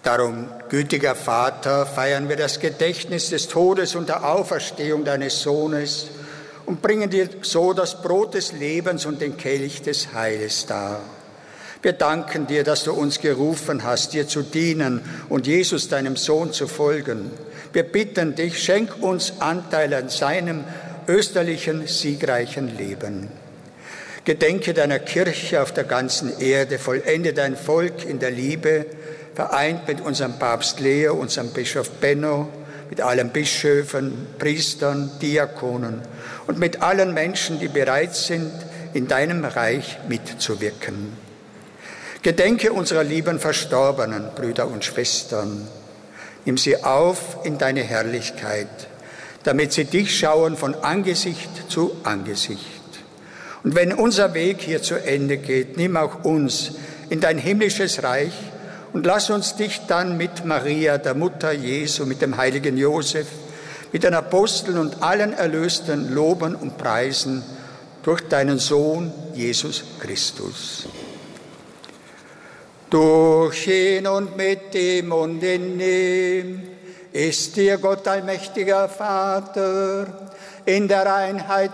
Darum, gütiger Vater, feiern wir das Gedächtnis des Todes und der Auferstehung deines Sohnes und bringen dir so das Brot des Lebens und den Kelch des Heiles dar. Wir danken dir, dass du uns gerufen hast, dir zu dienen und Jesus, deinem Sohn, zu folgen. Wir bitten dich, schenk uns Anteil an seinem österlichen, siegreichen Leben. Gedenke deiner Kirche auf der ganzen Erde, vollende dein Volk in der Liebe, vereint mit unserem Papst Leo, unserem Bischof Benno, mit allen Bischöfen, Priestern, Diakonen und mit allen Menschen, die bereit sind, in deinem Reich mitzuwirken. Gedenke unserer lieben verstorbenen Brüder und Schwestern. Nimm sie auf in deine Herrlichkeit, damit sie dich schauen von Angesicht zu Angesicht. Und wenn unser Weg hier zu Ende geht, nimm auch uns in dein himmlisches Reich und lass uns dich dann mit Maria, der Mutter Jesu, mit dem heiligen Josef, mit den Aposteln und allen Erlösten loben und preisen durch deinen Sohn Jesus Christus. Durch ihn und mit ihm und in ihm ist dir Gott allmächtiger Vater in der Einheit